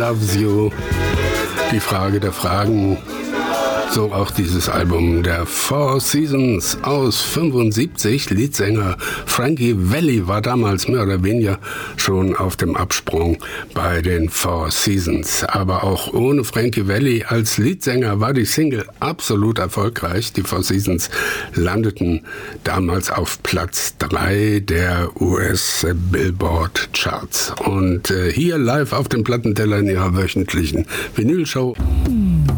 Loves You. Die Frage der Fragen. So auch dieses Album der Four Seasons aus 75. Leadsänger Frankie Valli war damals mehr oder weniger schon auf dem Absprung bei den Four Seasons. Aber auch ohne Frankie Valli als Leadsänger war die Single absolut erfolgreich. Die Four Seasons landeten damals auf Platz 3 der US Billboard Charts. Und hier live auf dem Plattenteller in ihrer wöchentlichen Vinylshow.